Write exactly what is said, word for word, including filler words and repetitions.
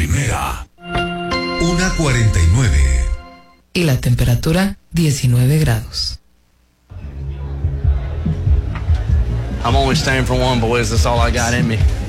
primera. una cuarenta y nueve. Y la temperatura diecinueve grados. I'm only staying for one, boys. That's all I got in me.